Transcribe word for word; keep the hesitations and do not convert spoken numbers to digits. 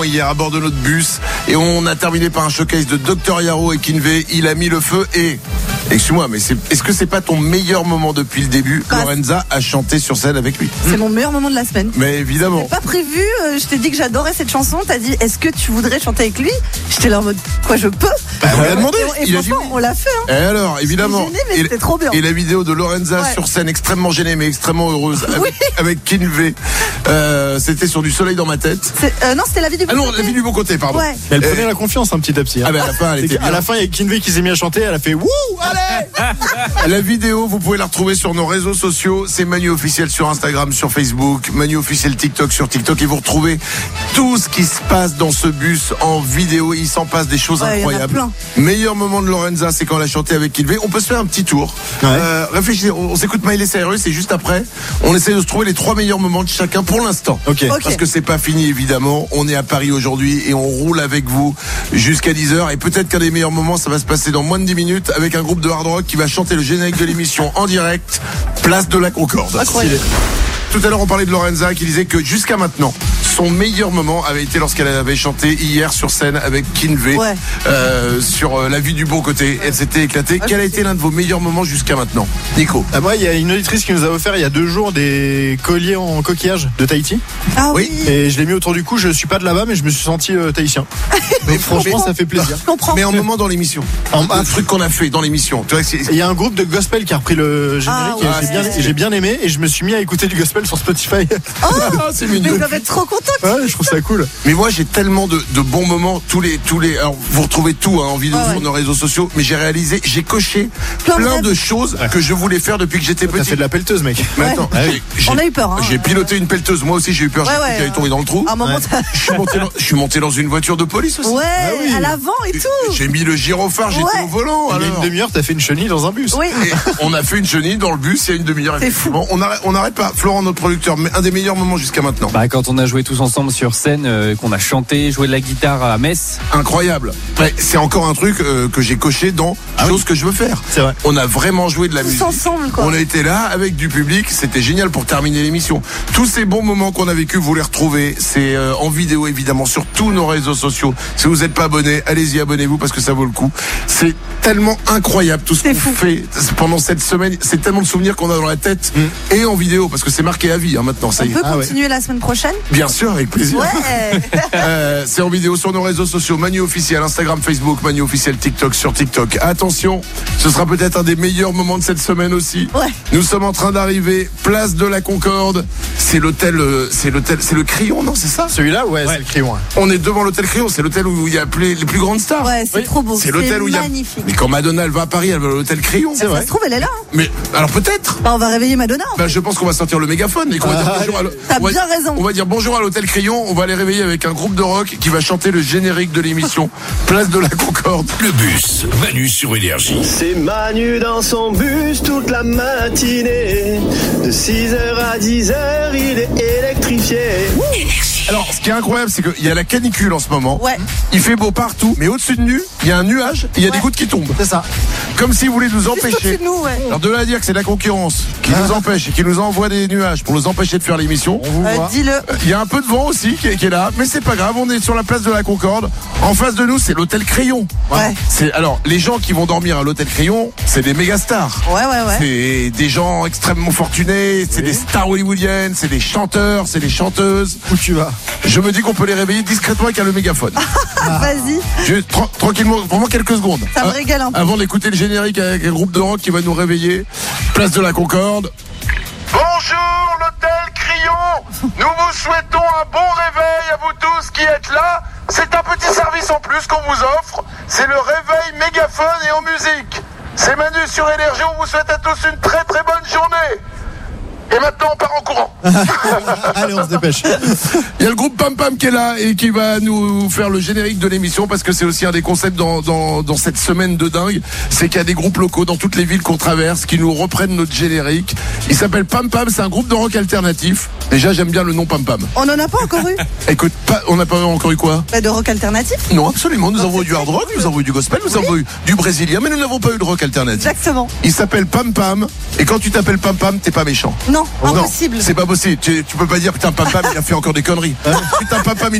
hier à bord de notre bus et on a terminé par un showcase de docteur Yaro et Kinvey. Il a mis le feu et excuse-moi, mais c'est, est-ce que c'est pas ton meilleur moment depuis le début? Bah, Lorenza a chanté sur scène avec lui. C'est mon meilleur moment de la semaine. Mais évidemment. Pas prévu, euh, je t'ai dit que j'adorais cette chanson, t'as dit est-ce que tu voudrais chanter avec lui? J'étais là en mode quoi je peux? Bah, on l'a demandé. Et, et il a dit franchement oui. On l'a fait hein. Et alors, évidemment. Gênée, mais et, c'était trop bien. Et la vidéo de Lorenza ouais. sur scène extrêmement gênée mais extrêmement heureuse avec, oui. avec Kinvey. Euh, c'était sur du soleil dans ma tête. Euh, non, c'était la vie du bon ah non, côté. la vie du bon côté, pardon. Ouais. Elle prenait euh, la confiance un petit à petit. Hein. Ah ben à la fin, elle était bien. À la fin, il y a Kinvey qui s'est mis à chanter. Elle a fait wouh, allez. La vidéo, vous pouvez la retrouver sur nos réseaux sociaux. C'est Manu officiel sur Instagram, sur Facebook, Manu officiel TikTok sur TikTok et vous retrouvez tout ce qui se passe dans ce bus en vidéo. Il s'en passe des choses ouais, incroyables. Meilleur moment de Lorenza, c'est quand elle a chanté avec Kinvey. On peut se faire un petit tour. Ouais. Euh, réfléchissez, on, on s'écoute Miley Cyrus et juste après, on essaie de se trouver les trois meilleurs moments de chacun pour l'instant. Okay. Okay. Parce que c'est pas fini évidemment. On est à Paris aujourd'hui et on roule avec vous jusqu'à dix heures et peut-être qu'un des meilleurs moments, ça va se passer dans moins de dix minutes avec un groupe de hard rock qui va chanter le générique de l'émission en direct, place de la Concorde. Incroyable. Tout à l'heure, on parlait de Lorenza qui disait que jusqu'à maintenant, son meilleur moment avait été lorsqu'elle avait chanté hier sur scène avec Kinvey ouais. euh, sur euh, La vie du bon côté. Elle s'était éclatée. Ah, Quel a été l'un de vos meilleurs moments jusqu'à maintenant, Nico? Ah, moi, il y a une auditrice qui nous a offert il y a deux jours des colliers en coquillage de Tahiti. Ah oui. Et je l'ai mis autour du cou. Je suis pas de là-bas, mais je me suis senti euh, tahitien. Mais franchement, ça fait plaisir. Je comprends. Mais en moment dans l'émission, un, un truc qu'on a fait dans l'émission. Il y a un groupe de gospel qui a repris le générique. Ah, et ouais. j'ai, bien, j'ai bien aimé et je me suis mis à écouter du gospel sur Spotify. Oh, c'est mignon. Ils doivent être trop contents. Ouais, je trouve ça cool. Mais moi, j'ai tellement de, de bons moments. Tous les, tous les. Alors, vous retrouvez tout hein, en vidéo oh, sur ouais. nos réseaux sociaux. Mais j'ai réalisé, j'ai coché plein, plein de choses ouais. que je voulais faire depuis que j'étais petit. T'as fait de la pelleteuse, mec. Mais attends, ouais. j'ai, j'ai, on a eu peur. Hein, j'ai piloté une pelleteuse. Moi aussi, j'ai eu peur. Ouais, j'ai ouais, cru qu'elle allait tomber dans le trou. À un moment, ouais. je, suis monté dans, je suis monté dans une voiture de police aussi. Ouais, ah oui. à l'avant et tout. J'ai mis le gyrophare. J'étais ouais. au volant. Il y a une demi-heure, t'as fait une chenille dans un bus. Oui. Et on a fait une chenille dans le bus. Il y a une demi-heure. C'est fou. On n'arrête, on n'arrête pas. Florent, notre producteur, un des meilleurs moments jusqu'à maintenant. Bah, quand on a joué tous ensemble sur scène, euh, qu'on a chanté, joué de la guitare à Metz. Incroyable. Ouais, c'est encore un truc euh, que j'ai coché dans ah choses oui. que je veux faire. C'est vrai. On a vraiment joué de la tous musique. Ensemble, quoi. On a été là avec du public. C'était génial pour terminer l'émission. Tous ces bons moments qu'on a vécu, vous les retrouvez. C'est euh, en vidéo évidemment sur tous nos réseaux sociaux. Si vous n'êtes pas abonné, allez-y, abonnez-vous parce que ça vaut le coup. C'est tellement incroyable tout ce qu'on fou. fait pendant cette semaine. C'est tellement de souvenirs qu'on a dans la tête mmh. et en vidéo parce que c'est marqué à vie hein, maintenant. Ça On y est. peut ah, continuer ouais. la semaine prochaine. Bien sûr, avec plaisir. Ouais. euh, c'est en vidéo sur nos réseaux sociaux, Manu officiel, Instagram, Facebook, Manu officiel, TikTok, sur TikTok. Attention, ce sera peut-être un des meilleurs moments de cette semaine aussi. Ouais. Nous sommes en train d'arriver, place de la Concorde. C'est l'hôtel, c'est l'hôtel, c'est le Crillon, non, c'est ça? Celui-là, ouais, ouais. c'est le Crillon. Ouais. On est devant l'hôtel Crillon, c'est l'hôtel où il y a les, les plus grandes stars. Ouais, c'est oui. trop beau. C'est, c'est l'hôtel où il y a. Magnifique. Mais quand Madonna elle va à Paris, elle va à l'hôtel Crillon. C'est ça, vrai. Ça se trouve, elle est là. Hein. Mais alors peut-être. Bah, on va réveiller Madonna. Bah, je pense qu'on va sortir le mégaphone et qu'on ah, va dire bonjour à T'as on bien va, raison. On va dire bonjour à l'hôtel Crillon. On va les réveiller avec un groupe de rock qui va chanter le générique de l'émission Place de la Concorde. Le bus, Manu sur Énergie. C'est Manu dans son bus toute la matinée. De six heures à dix heures, il est électrifié. Énergie. Alors, ce qui est incroyable, c'est qu'il y a la canicule en ce moment. Ouais. Il fait beau partout, mais au-dessus de nous, il y a un nuage et il y a ouais. des gouttes qui tombent. C'est ça. Comme s'il voulait nous empêcher. De nous, ouais. Alors, de là à dire que c'est la concurrence qui ah. nous empêche et qui nous envoie des nuages pour nous empêcher de faire l'émission. On vous euh, voit. Dis-le. Il y a un peu de vent aussi qui est, qui est là, mais c'est pas grave. On est sur la place de la Concorde. En face de nous, c'est l'hôtel Crillon. Ouais. C'est alors les gens qui vont dormir à l'hôtel Crillon, c'est des méga stars. Ouais, ouais, ouais. C'est des gens extrêmement fortunés. C'est oui. des stars hollywoodiennes. C'est des chanteurs. C'est des chanteuses. Où tu vas? Je me dis qu'on peut les réveiller discrètement avec le mégaphone. Ah. Vas-y. Je, tra- tranquillement, vraiment quelques secondes. Ça me régale un peu. Avant d'écouter le générique avec un groupe de rock qui va nous réveiller. Place de la Concorde. Bonjour l'hôtel Crillon. Nous vous souhaitons un bon réveil à vous tous qui êtes là. C'est un petit service en plus qu'on vous offre. C'est le réveil mégaphone et en musique. C'est Manu sur Énergie. On vous souhaite à tous une très très bonne journée. Et maintenant on part en courant. Allez, on se dépêche. Il y a le groupe Pam Pam qui est là et qui va nous faire le générique de l'émission parce que c'est aussi un des concepts dans, dans, dans cette semaine de dingue. C'est qu'il y a des groupes locaux dans toutes les villes qu'on traverse qui nous reprennent notre générique. Il s'appelle Pam Pam, c'est un groupe de rock alternatif. Déjà j'aime bien le nom Pam Pam. On n'en a pas encore eu. Écoute, pas, on n'a pas encore eu quoi? Bah de rock alternatif. Non, absolument. Nous non, avons eu du hard rock, nous avons eu du gospel, nous oui. avons eu du brésilien, mais nous n'avons pas eu de rock alternatif. Exactement. Il s'appelle Pam Pam et quand tu t'appelles Pam Pam, t'es pas méchant. Non, impossible. Non, c'est pas possible. Tu, tu peux pas dire putain Pam Pam il a fait encore des conneries. Hein putain Pam Pam il